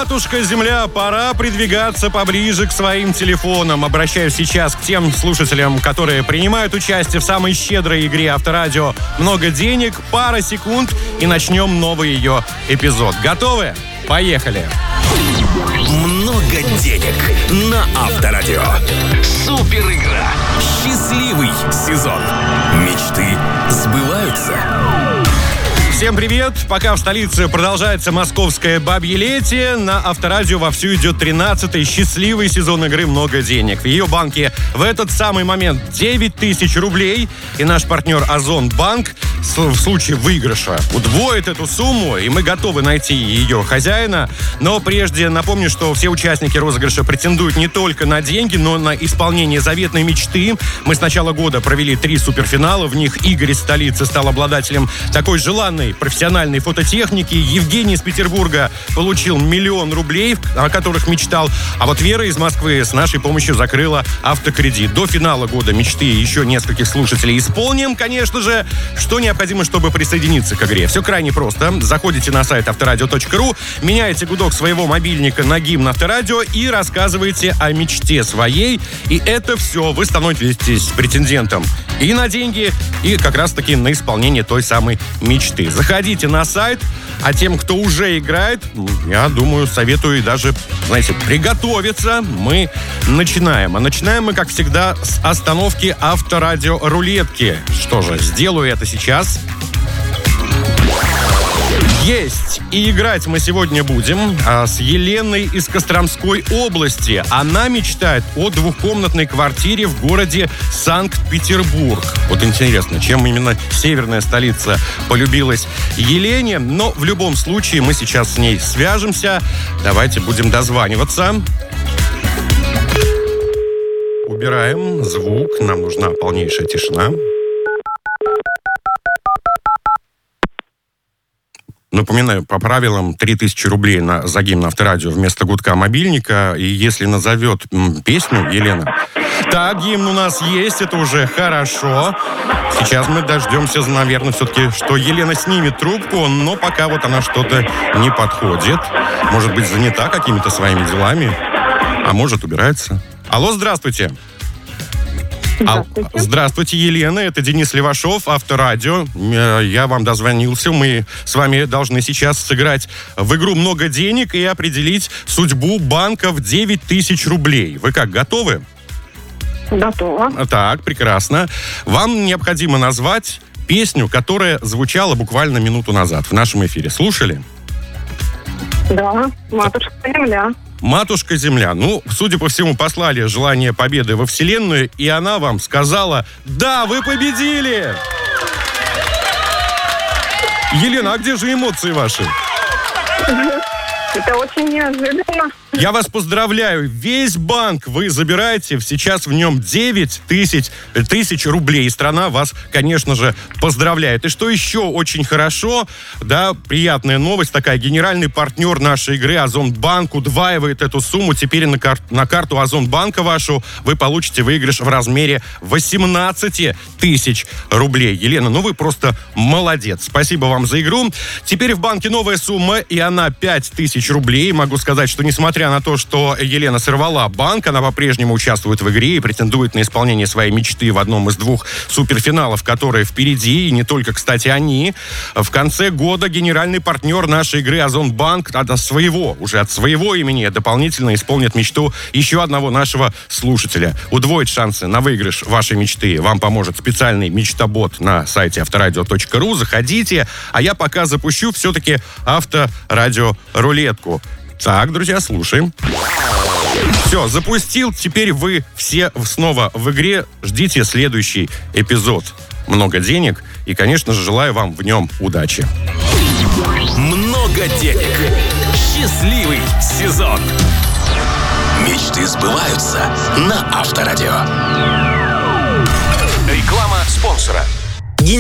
Матушка-Земля, пора придвигаться поближе к своим телефонам. Обращаюсь сейчас к тем слушателям, которые принимают участие в самой щедрой игре Авторадио «Много денег». Пара секунд, и начнем новый ее эпизод. Готовы? Поехали! Много денег на Авторадио. Супер игра. Счастливый сезон. Мечты сбываются. Всем привет! Пока в столице продолжается московское бабьелетие, на Авторадио вовсю идет 13-й счастливый сезон игры «Много денег». В ее банке в этот самый момент 9 тысяч рублей. И наш партнер Озонбанк в случае выигрыша удвоит эту сумму, и мы готовы найти ее хозяина. Но прежде напомню, что все участники розыгрыша претендуют не только на деньги, но на исполнение заветной мечты. Мы с начала года провели 3 суперфинала. В них Игорь из столицы стал обладателем такой желанной профессиональной фототехники. Евгений из Петербурга получил 1 000 000 рублей, о которых мечтал. А вот Вера из Москвы с нашей помощью закрыла автокредит. До финала года мечты еще нескольких слушателей исполним, конечно же. Что необходимо, чтобы присоединиться к игре? Все крайне просто. Заходите на сайт авторадио.ру, меняете гудок своего мобильника на гимн Авторадио и рассказываете о мечте своей. И это все вы становитесь претендентом и на деньги, и как раз-таки на исполнение той самой мечты. Заходите на сайт, а тем, кто уже играет, я думаю, советую даже, знаете, приготовиться. Мы начинаем. А начинаем мы, как всегда, с остановки Авторадио рулетки. Что же, сделаю это сейчас. Есть! И играть мы сегодня будем с Еленой из Костромской области. Она мечтает о 2-комнатной квартире в городе Санкт-Петербург. Вот интересно, чем именно северная столица полюбилась Елене. Но в любом случае мы сейчас с ней свяжемся. Давайте будем дозваниваться. Убираем звук. Нам нужна полнейшая тишина. Напоминаю, по правилам 3000 рублей за гимн Авторадио вместо гудка мобильника. И если назовет песню Елена... Так, гимн у нас есть, это уже хорошо. Сейчас мы дождемся, наверное, все-таки, что Елена снимет трубку, но пока вот она что-то не подходит. Может быть, занята какими-то своими делами, а может, убирается. Алло, здравствуйте. Здравствуйте. Здравствуйте, Елена. Это Денис Левашов, Авторадио. Я вам дозвонился. Мы с вами должны сейчас сыграть в игру «Много денег» и определить судьбу банка в 9 тысяч рублей. Вы как, готовы? Готова. Так, прекрасно. Вам необходимо назвать песню, которая звучала буквально минуту назад в нашем эфире. Слушали? Да, «Матушка-Земля». «Матушка-Земля». Ну, судя по всему, послали желание победы во Вселенную, и она вам сказала: «Да, вы победили!» Елена, а где же эмоции ваши? Это очень неожиданно. Я вас поздравляю. Весь банк вы забираете. Сейчас в нем 9 тысяч рублей. И страна вас, конечно же, поздравляет. И что еще очень хорошо, да, приятная новость такая. Генеральный партнер нашей игры Озонбанк удваивает эту сумму. Теперь на карту Озонбанка вашу вы получите выигрыш в размере 18 тысяч рублей. Елена, ну вы просто молодец. Спасибо вам за игру. Теперь в банке новая сумма, и она 5 тысяч рублей. Могу сказать, что несмотря на то, что Елена сорвала банк, она по-прежнему участвует в игре и претендует на исполнение своей мечты в одном из 2 суперфиналов, которые впереди, и не только, кстати, они. В конце года генеральный партнер нашей игры Озонбанк от своего имени дополнительно исполнит мечту еще одного нашего слушателя. Удвоить шансы на выигрыш вашей мечты вам поможет специальный мечтобот на сайте авторадио.ру. Заходите, а я пока запущу все-таки Авторадио рулетку. Так, друзья, слушаем. Все, запустил. Теперь вы все снова в игре. Ждите следующий эпизод «Много денег». И, конечно же, желаю вам в нем удачи. Много денег. Счастливый сезон. Мечты сбываются на Авторадио. Реклама спонсора.